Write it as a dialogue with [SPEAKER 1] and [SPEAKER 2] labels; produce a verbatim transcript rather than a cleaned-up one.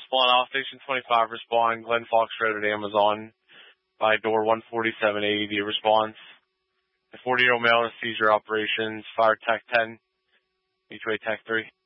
[SPEAKER 1] Spawn Off, Station twenty-five, respond. Glenn Fox Road at Amazon by door one forty-seven A E D response. A forty-year-old male in a seizure operations, fire tech ten, mutual tech three.